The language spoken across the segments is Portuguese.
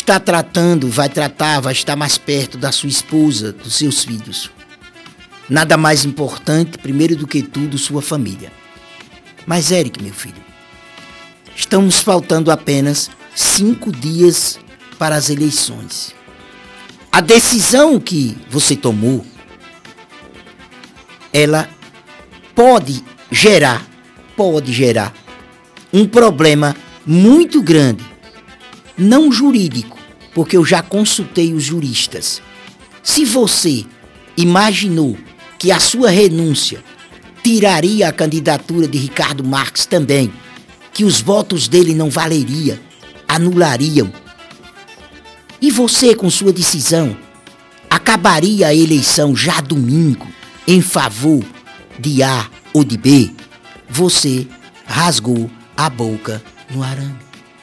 está vai estar mais perto da sua esposa, dos seus filhos. Nada mais importante, primeiro do que tudo, sua família. Mas, Eric, meu filho, estamos faltando apenas 5 dias para as eleições. A decisão que você tomou, ela pode gerar um problema muito grande, não jurídico, porque eu já consultei os juristas. Se você imaginou que a sua renúncia tiraria a candidatura de Ricardo Marques também, que os votos dele não valeriam, anulariam, e você, com sua decisão, acabaria a eleição já domingo em favor de A ou de B, você rasgou a boca no arame.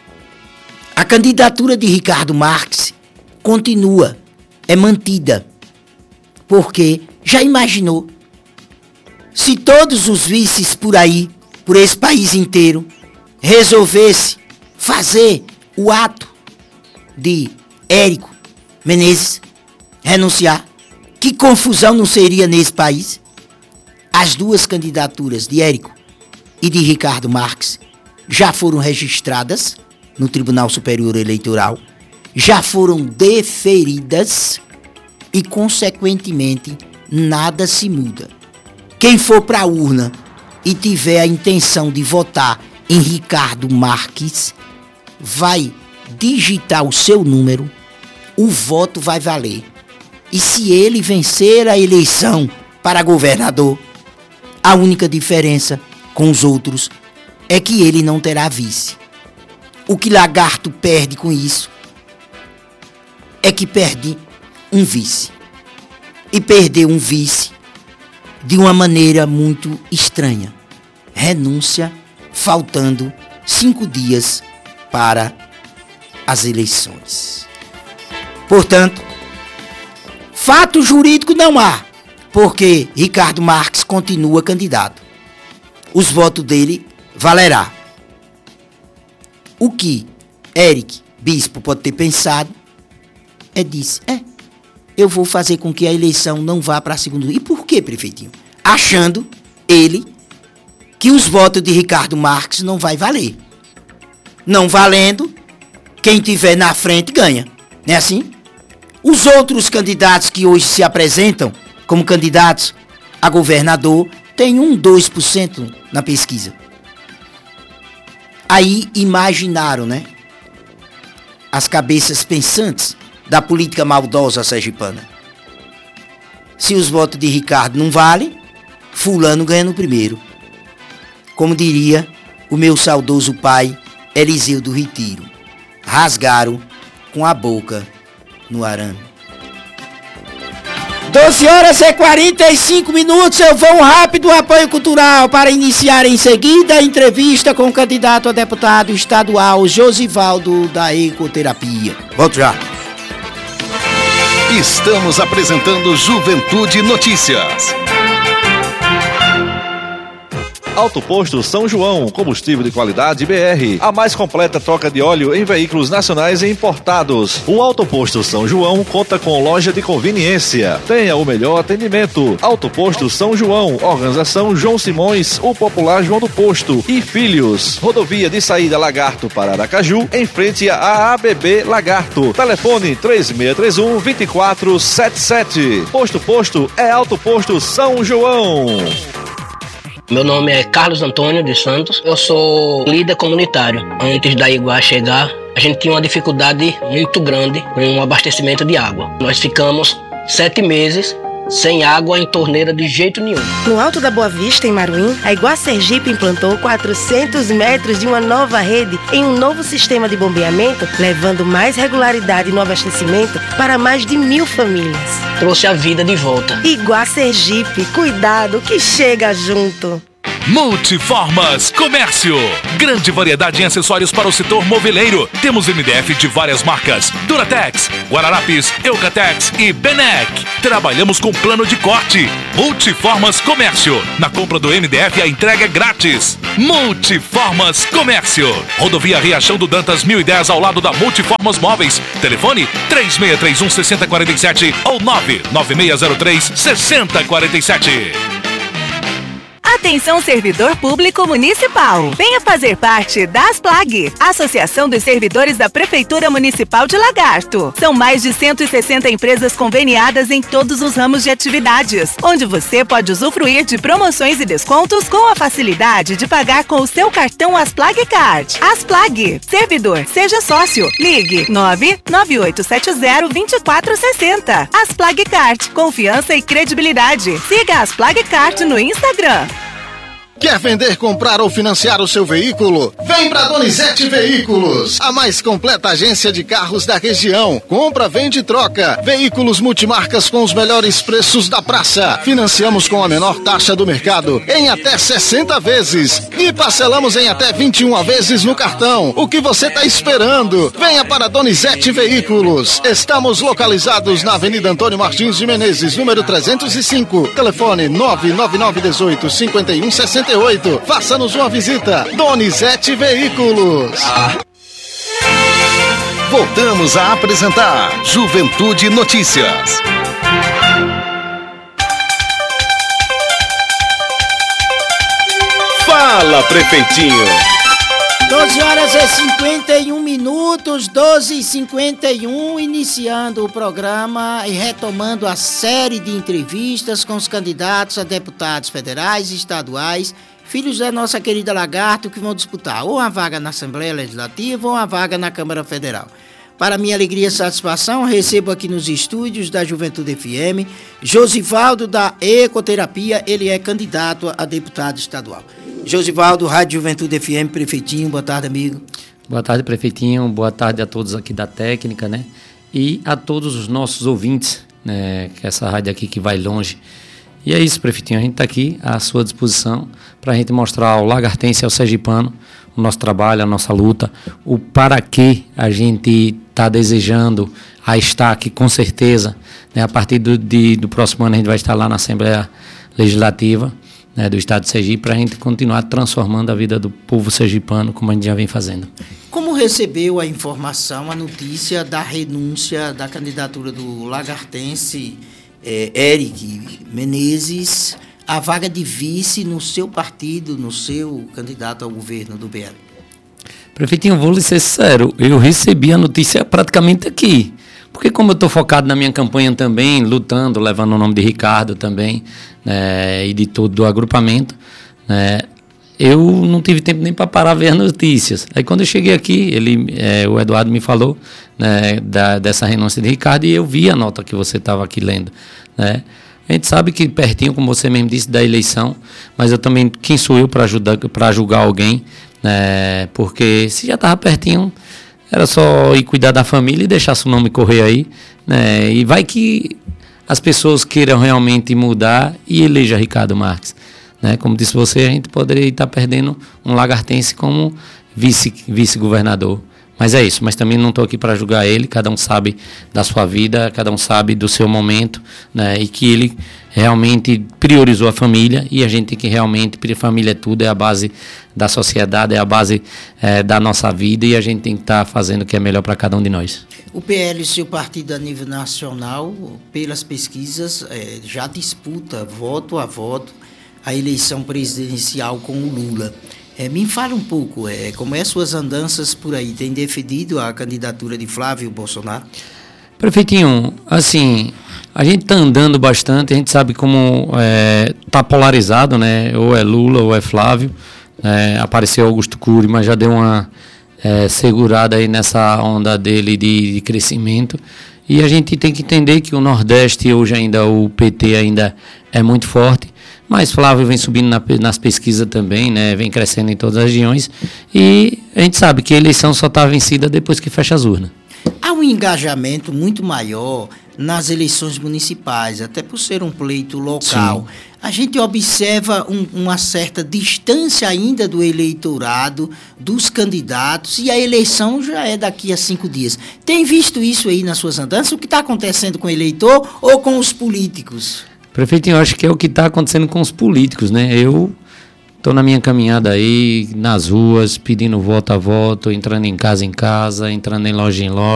A candidatura de Ricardo Marques continua, é mantida, porque já imaginou se todos os vices por aí, por esse país inteiro, resolvesse fazer o ato de Érico Menezes renunciar? Que confusão não seria nesse país? As duas candidaturas de Érico e de Ricardo Marques já foram registradas no Tribunal Superior Eleitoral, já foram deferidas e, consequentemente, nada se muda. Quem for para a urna e tiver a intenção de votar em Ricardo Marques, vai digitar o seu número, o voto vai valer. E se ele vencer a eleição para governador, a única diferença com os outros é que ele não terá vice. O que Lagarto perde com isso é que perde um vice. E perder um vice de uma maneira muito estranha. Renúncia, faltando 5 dias para as eleições. Portanto, fato jurídico não há, porque Ricardo Marques continua candidato. Os votos dele valerá. O que Eric Bispo pode ter pensado disse, eu vou fazer com que a eleição não vá para a segunda. E por que, prefeitinho? Achando ele que os votos de Ricardo Marques não vai valer. Não valendo, quem tiver na frente ganha. Não é assim? Os outros candidatos que hoje se apresentam como candidatos a governador têm 2% na pesquisa. Aí imaginaram, né? As cabeças pensantes da política maldosa sergipana. Se os votos de Ricardo não valem, fulano ganha no primeiro. Como diria o meu saudoso pai Eliseu do Retiro, rasgaram com a boca no arame. 12h45, eu vou um rápido apoio cultural para iniciar em seguida a entrevista com o candidato a deputado estadual Josivaldo da Ecoterapia. Volto já. Estamos apresentando Juventude Notícias. Auto Posto São João, combustível de qualidade BR. A mais completa troca de óleo em veículos nacionais e importados. O Auto Posto São João conta com loja de conveniência. Tenha o melhor atendimento. Auto Posto São João, organização João Simões, o popular João do Posto e Filhos. Rodovia de saída Lagarto para Aracaju, em frente à ABB Lagarto. Telefone 3631-2477. Posto é Auto Posto São João. Meu nome é Carlos Antônio de Santos, eu sou líder comunitário. Antes da Iguá chegar, a gente tinha uma dificuldade muito grande com o abastecimento de água. Nós ficamos 7 meses sem água em torneira de jeito nenhum. No Alto da Boa Vista, em Maruim, a Iguá Sergipe implantou 400 metros de uma nova rede em um novo sistema de bombeamento, levando mais regularidade no abastecimento para mais de 1.000 famílias. Trouxe a vida de volta. Iguá Sergipe, cuidado que chega junto. Multiformas Comércio. Grande variedade em acessórios para o setor moveleiro. Temos MDF de várias marcas: Duratex, Guararapes, Eucatex e Benec. Trabalhamos com plano de corte. Multiformas Comércio. Na compra do MDF a entrega é grátis. Multiformas Comércio. Rodovia Riachão do Dantas 1010 ao lado da Multiformas Móveis. Telefone 3631-6047 ou 99603-6047. Atenção, servidor público municipal. Venha fazer parte da ASPLAG, Associação dos Servidores da Prefeitura Municipal de Lagarto. São mais de 160 empresas conveniadas em todos os ramos de atividades, onde você pode usufruir de promoções e descontos com a facilidade de pagar com o seu cartão ASPLAG Card. ASPLAG, servidor, seja sócio. Ligue 99870-2460. ASPLAG Card, confiança e credibilidade. Siga a ASPLAG Card no Instagram. Quer vender, comprar ou financiar o seu veículo? Vem pra Donizete Veículos, a mais completa agência de carros da região. Compra, vende e troca. Veículos multimarcas com os melhores preços da praça. Financiamos com a menor taxa do mercado em até 60 vezes. E parcelamos em até 21 vezes no cartão. O que você tá esperando? Venha para Donizete Veículos. Estamos localizados na Avenida Antônio Martins de Menezes, número 305. Telefone 99918-5168. Faça-nos uma visita. Donizete Veículos. Voltamos a apresentar Juventude Notícias. Fala, prefeitinho. 12 horas e 51 minutos, 12h51, iniciando o programa e retomando a série de entrevistas com os candidatos a deputados federais e estaduais, filhos da nossa querida Lagarto, que vão disputar ou uma vaga na Assembleia Legislativa ou uma vaga na Câmara Federal. Para minha alegria e satisfação, recebo aqui nos estúdios da Juventude FM, Josivaldo da Ecoterapia, ele é candidato a deputado estadual. Josivaldo, Rádio Juventude FM, prefeitinho, boa tarde, amigo. Boa tarde, prefeitinho, boa tarde a todos aqui da técnica, né? E a todos os nossos ouvintes, né? Que essa rádio aqui que vai longe. E é isso, prefeitinho, a gente está aqui à sua disposição para a gente mostrar ao lagartense e ao sergipano o nosso trabalho, a nossa luta, o para que a gente está desejando a estar aqui, com certeza, né? A partir do próximo ano a gente vai estar lá na Assembleia Legislativa, né, do estado de Sergipe, para a gente continuar transformando a vida do povo sergipano, como a gente já vem fazendo. Como recebeu a informação, a notícia da renúncia da candidatura do lagartense Eric Menezes à vaga de vice no seu partido, no seu candidato ao governo do BL? Prefeitinho, vou lhe ser sincero, eu recebi a notícia praticamente aqui. Porque como eu estou focado na minha campanha também, lutando, levando o nome de Ricardo também, né, e de todo o agrupamento, né, eu não tive tempo nem para parar a ver as notícias. Aí quando eu cheguei aqui, o Eduardo me falou, né, dessa renúncia de Ricardo, e eu vi a nota que você estava aqui lendo, né. A gente sabe que pertinho, como você mesmo disse, da eleição, mas eu também, quem sou eu para julgar alguém, né, porque se já estava pertinho, era só ir cuidar da família e deixar seu nome correr aí, né? E vai que as pessoas queiram realmente mudar e eleja Ricardo Marques, né? Como disse você, a gente poderia estar perdendo um lagartense como vice-governador. Mas é isso, mas também não estou aqui para julgar ele, cada um sabe da sua vida, cada um sabe do seu momento, né? E que ele realmente priorizou a família, e a gente tem que realmente, família é tudo, é a base da sociedade, é a base da nossa vida, e a gente tem que estar fazendo o que é melhor para cada um de nós. O PL, seu partido a nível nacional, pelas pesquisas, já disputa voto a voto a eleição presidencial com o Lula. Me fala um pouco, como é as suas andanças por aí? Tem defendido a candidatura de Flávio Bolsonaro? Prefeitinho, assim, a gente está andando bastante, a gente sabe como está polarizado, né? Ou é Lula ou é Flávio. Apareceu Augusto Cury, mas já deu uma segurada aí nessa onda dele de crescimento. E a gente tem que entender que o Nordeste, hoje ainda o PT ainda é muito forte. Mas Flávio vem subindo nas pesquisas também, né? Vem crescendo em todas as regiões. E a gente sabe que a eleição só está vencida depois que fecha as urnas. Há um engajamento muito maior nas eleições municipais, até por ser um pleito local. Sim. A gente observa uma certa distância ainda do eleitorado, dos candidatos, e a eleição já é daqui a 5 dias. Tem visto isso aí nas suas andanças? O que está acontecendo com o eleitor ou com os políticos? Prefeitinho, eu acho que é o que está acontecendo com os políticos, né? Eu Estou na minha caminhada aí, nas ruas, pedindo voto a voto, entrando em casa, entrando em loja,